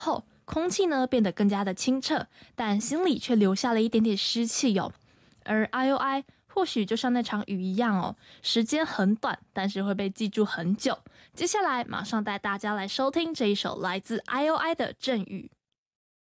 后，空气呢变得更加的清澈，但心里却留下了一点点湿气哟。而 IOI 或许就像那场雨一样哦，时间很短，但是会被记住很久。接下来马上带大家来收听这一首来自 IOI 的《阵雨》。